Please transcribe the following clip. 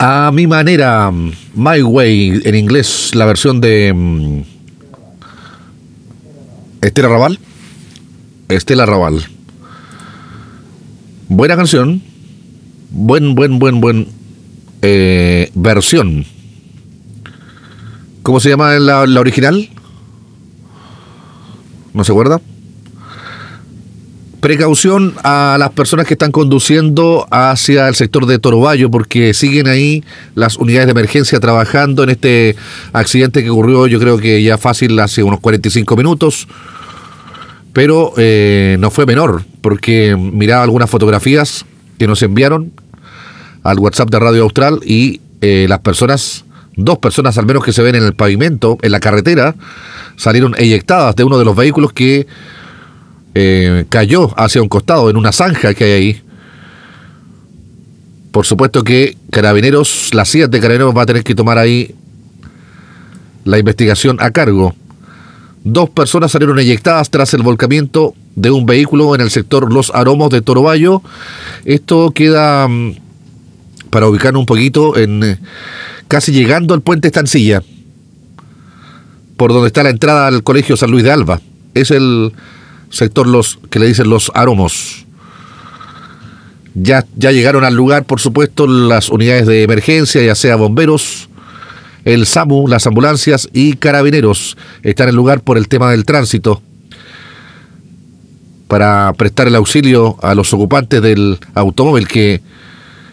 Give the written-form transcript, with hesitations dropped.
A mi manera, My Way, en inglés, la versión de Estela Raval. Estela Raval. Buena canción. Buen versión. ¿Cómo se llama la original? ¿No se acuerda? Precaución a las personas que están conduciendo hacia el sector de Torobayo, porque siguen ahí las unidades de emergencia trabajando en este accidente que ocurrió, yo creo que ya fácil hace unos 45 minutos, pero no fue menor, porque miraba algunas fotografías que nos enviaron al WhatsApp de Radio Austral y las personas, dos personas al menos que se ven en el pavimento, en la carretera, salieron eyectadas de uno de los vehículos que cayó hacia un costado, en una zanja que hay ahí. Por supuesto que Carabineros, la CIA de Carabineros va a tener que tomar ahí la investigación a cargo. Dos personas salieron eyectadas tras el volcamiento de un vehículo en el sector Los Aromos de Torobayo. Esto queda, para ubicarnos un poquito, en casi llegando al puente Estancilla, por donde está la entrada al colegio San Luis de Alba. Es el sector que le dicen Los Aromos. Ya llegaron al lugar, por supuesto, las unidades de emergencia, ya sea bomberos, el SAMU, las ambulancias y Carabineros. Están en el lugar por el tema del tránsito, para prestar el auxilio a los ocupantes del automóvil que